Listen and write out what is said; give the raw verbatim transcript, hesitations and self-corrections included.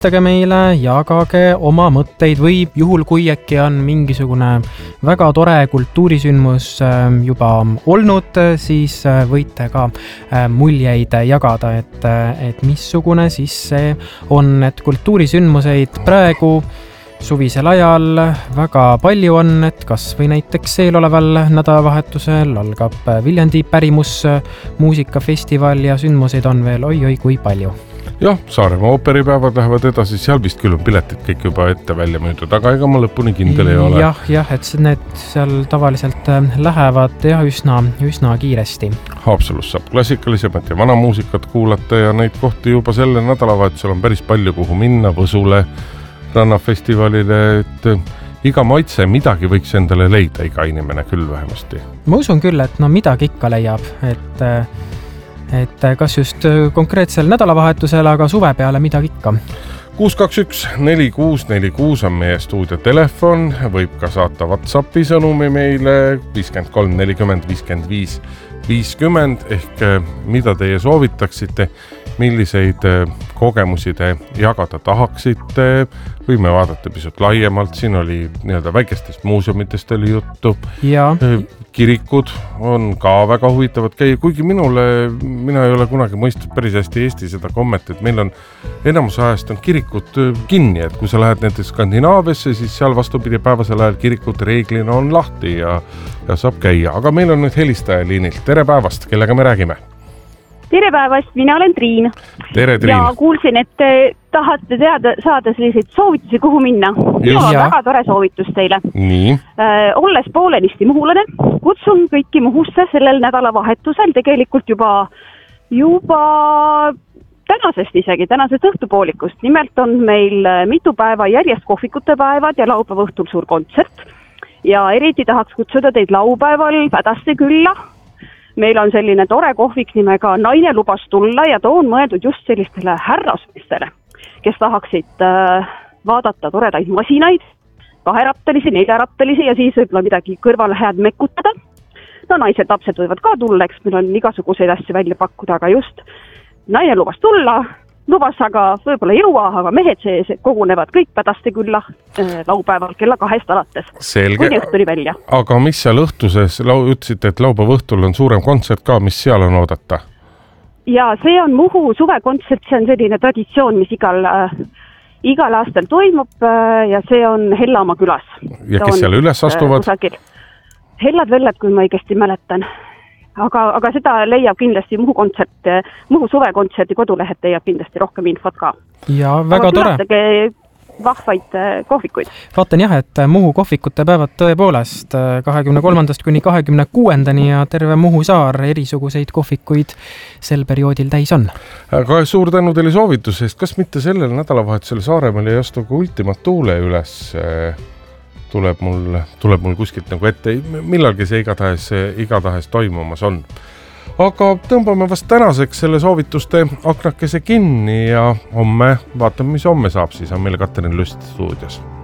Teage meile, jagage oma mõtteid või juhul, kui äkki on mingisugune väga tore kultuurisündmus juba olnud, siis võite ka muljeid jagada, et, et missugune siis see on, et kultuurisündmuseid praegu suvisel ajal väga palju on, et kas või näiteks eeloleval nädalavahetusel algab Viljandi pärimus muusikafestival ja sündmuseid on veel oi-oi kui palju. Jah, Saaremaa ooperipäevad lähevad edasi, seal vist küll on piletid kõik juba ette välja müüdud, aga ega ma lõpuni kindel ei ole. Jah, jah, et need seal tavaliselt lähevad ja üsna, üsna kiiresti. Haapsalus saab klassikalisemat ja vana muusikat kuulata ja neid kohti juba selle nädalavahetusel on päris palju, kuhu minna, Võsule, Rannafestivalile, et iga maitse midagi võiks endale leida, iga inimene küll vähemasti. Ma usun küll, et no midagi ikka leiab, et et kas just konkreetsel nädalavahetusel, aga suve peale midagi ikka. kuus kaks üks neli kuus neli kuus on meie stuudio telefon, võib ka saata WhatsAppi sõnumi meile viiskümmend kolm nelikümmend viiskümmend viis viiskümmend ehk mida teie soovitaksite, milliseid kogemusi te jagada tahaksite, võime vaadata pisut laiemalt, siin oli nii-öelda väikestest muuseumitest oli juttu. Ja. Kirikud on ka väga huvitavad käia, kuigi minule, mina ei ole kunagi mõistnud päris hästi Eesti seda kommet, et meil on enamus ajast on kirikud kinni, et kui sa lähed näiteks Skandinaaviasse, siis seal vastupidi päevasel ajal kirikud reeglina on lahti ja, ja saab käia, aga meil on nüüd helistaja liinilt. Tere päevast, kellega me räägime? Tere päevast, mina olen Triin. Tere, Triin. Ja kuulsin, et te tahate teada, saada selliseid soovitusi, kuhu minna. Minul on väga tore soovitus teile. Nii. Äh, olles poolenisti muhulane, kutsun kõiki Muhusse sellel nädalavahetusel tegelikult juba, juba tänasest isegi, tänasest õhtupoolikust. Nimelt on meil mitu päeva järjest kohvikute päevad ja laupäeva õhtul suur kontsert. Ja eriti tahaks kutsuda teid laupäeval Pädaste külla. Meil on selline tore kohvik nimega Naine lubas tulla ja too on mõeldud just sellistele härrasmistele, kes tahaksid äh, vaadata toredaid masinaid, kaherattalisi, neljarattalisi ja siis võib-olla midagi kõrvale head mekutada. No naised, lapsed võivad ka tulla, eks meil on igasuguseid asju välja pakkuda, aga just Naine lubas tulla, lubas aga võib-olla jõua, aga mehed sees kogunevad kõik Pädaste külla äh, laupäeval kella kahest alates. Selge. Kuni õhtuni välja. Aga mis seal õhtuses, ütlesite, et laupäeva õhtul on suurem kontsert ka, mis seal on oodata? Ja see on Muhu suvekontsert, see on selline traditsioon, mis igal, äh, igal aastal toimub äh, ja see on Hellamaa külas. Ja kes seal üles astuvad? Äh, Hellad velled, kui ma õigesti mäletan. Aga, aga seda leiab kindlasti Muhu kontsert, Muhu suvekontserti kodulehed leiab kindlasti rohkem infot ka. Ja väga aga tore. Külastage vahvaid kohvikuid. Vaatan jah, et Muhu kohvikute päevad tõepoolest kahekümne kolmandast kuni kahekümne kuuendani ja terve Muhu saar erisuguseid kohvikuid sel perioodil täis on. Aga suur tänu teile soovituse eest, kas mitte sellel nädalavahetusel Saaremaal ei astu ka Ultimat Tuule üles? Tuleb mul, tuleb mul kuskilt nagu ette, millalgi see igatahes, igatahes toimumas on. Aga tõmbame vast tänaseks selle soovituste aknakese kinni ja homme, vaatame, mis homme saab, siis on meil Katrin Lust stuudios.